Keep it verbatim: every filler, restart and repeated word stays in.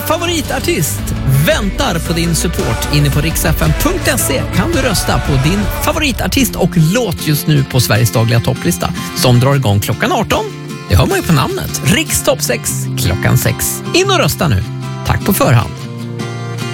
favoritartist väntar på din support. Inne på riks f m punkt se kan du rösta på din favoritartist och låt just nu på Sveriges dagliga topplista som drar igång klockan arton. Det hör man ju på namnet. Riks topp sex klockan sex. In och rösta nu. Tack på förhand.